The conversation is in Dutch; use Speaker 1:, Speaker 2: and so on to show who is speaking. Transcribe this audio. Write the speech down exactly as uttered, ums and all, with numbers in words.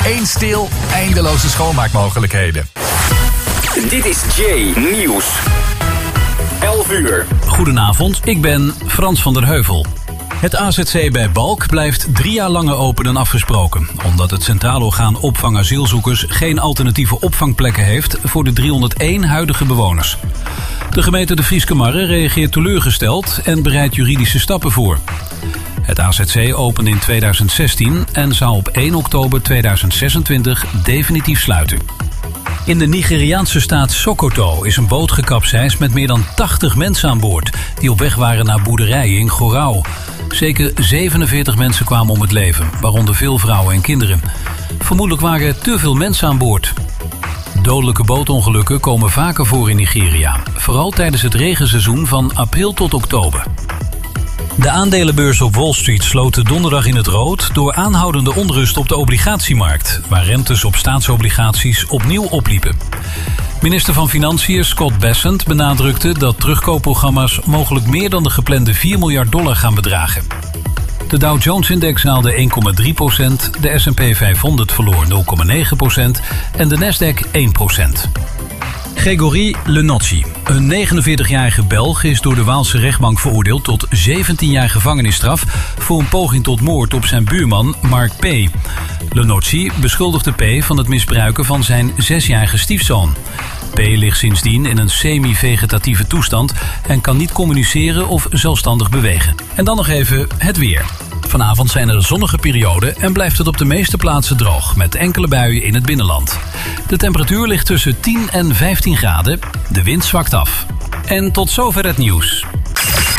Speaker 1: Eén stil, eindeloze schoonmaakmogelijkheden.
Speaker 2: Dit is Jay Nieuws. elf uur.
Speaker 3: Goedenavond, ik ben Frans van der Heuvel. Het A Z C bij Balk blijft drie jaar langer open dan afgesproken, omdat het Centraal Orgaan Opvang Asielzoekers geen alternatieve opvangplekken heeft voor de driehonderdéén huidige bewoners. De gemeente De Frieske Marre reageert teleurgesteld en bereidt juridische stappen voor. Het A Z C opende in tweeduizend zestien en zou op één oktober tweeduizend zesentwintig definitief sluiten. In de Nigeriaanse staat Sokoto is een boot gekapseist met meer dan tachtig mensen aan boord, die op weg waren naar boerderijen in Gorau. Zeker zevenenveertig mensen kwamen om het leven, waaronder veel vrouwen en kinderen. Vermoedelijk waren er te veel mensen aan boord. Dodelijke bootongelukken komen vaker voor in Nigeria, vooral tijdens het regenseizoen van april tot oktober. De aandelenbeurs op Wall Street sloten donderdag in het rood door aanhoudende onrust op de obligatiemarkt, waar rentes op staatsobligaties opnieuw opliepen. Minister van Financiën Scott Bessent benadrukte dat terugkoopprogramma's mogelijk meer dan de geplande vier miljard dollar gaan bedragen. De Dow Jones-index daalde één komma drie procent, de S en P vijfhonderd verloor nul komma negen procent en de Nasdaq één procent. Gregory Lenotchi, een negenenveertigjarige Belg, is door de Waalse rechtbank veroordeeld tot zeventien jaar gevangenisstraf voor een poging tot moord op zijn buurman Mark P. Lenotchi beschuldigde P van het misbruiken van zijn zesjarige stiefzoon. P ligt sindsdien in een semi-vegetatieve toestand en kan niet communiceren of zelfstandig bewegen. En dan nog even het weer. Vanavond zijn er zonnige perioden en blijft het op de meeste plaatsen droog, met enkele buien in het binnenland. De temperatuur ligt tussen tien en vijftien graden, de wind zwakt af. En tot zover het nieuws.